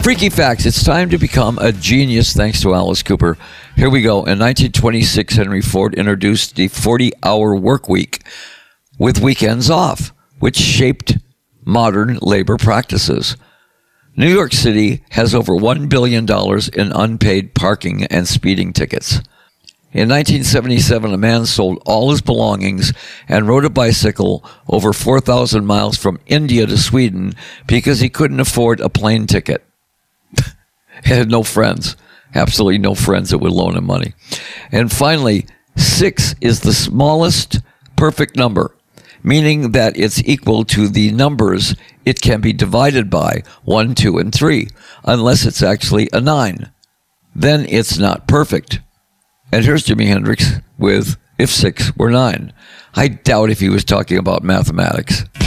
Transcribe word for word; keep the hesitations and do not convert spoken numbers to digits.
Freaky facts. It's time to become a genius thanks to Alice Cooper. Here we go. In nineteen twenty-six, Henry Ford introduced the forty-hour work week with weekends off, which shaped modern labor practices. New York City has over one billion dollars in unpaid parking and speeding tickets. In nineteen seventy-seven, a man sold all his belongings and rode a bicycle over four thousand miles from India to Sweden because he couldn't afford a plane ticket. He had no friends, absolutely no friends that would loan him money. And finally, six is the smallest perfect number, meaning that it's equal to the numbers it can be divided by, one, two, and three, unless it's actually a nine. Then it's not perfect. And here's Jimi Hendrix with If Six Were Nine. I doubt if he was talking about mathematics.